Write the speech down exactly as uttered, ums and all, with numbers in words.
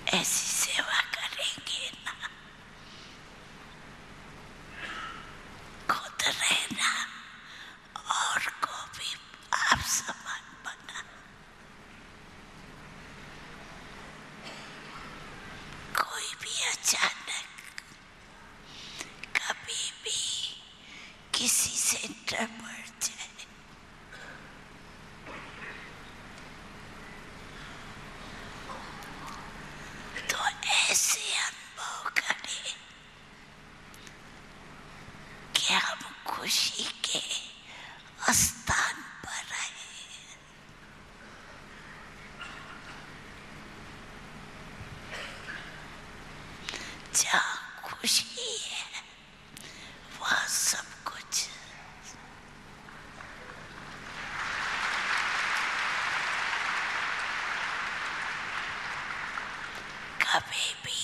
ऐसी सेवा करेंगे ना, खुद रहना और को भी आप समान बना। कोई भी अचानक कभी भी किसी से डर पड़ जाए तो ऐसे अनुभव करें कि हम खुशी के स्थान पर आए। जहाँ खुशी है वहाँ सब कुछ। कभी भी